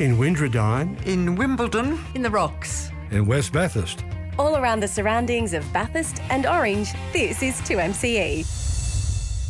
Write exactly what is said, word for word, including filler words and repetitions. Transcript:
in Windradine, in Wimbledon, in the Rocks, in West Bathurst. All around the surroundings of Bathurst and Orange, this is two M C E.